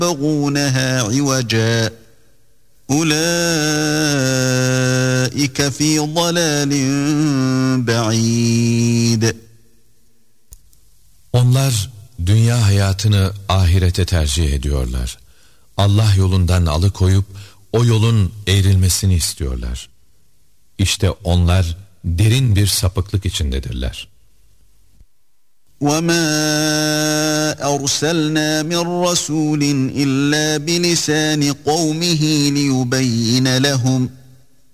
يَبْغُونَهَا عِوَجًا أُولَٰئِكَ فِي ضَلَالٍ بَعِيدٍ. Onlar dünya hayatını ahirete tercih ediyorlar. Allah yolundan alıkoyup o yolun eğrilmesini istiyorlar. İşte onlar derin bir sapıklık içindedirler. وَمَا أَرْسَلْنَا مِنْ رَسُولٍ إِلَّا بِلِسَانِ قَوْمِهِ لِيُبَيِّنَ لَهُمْ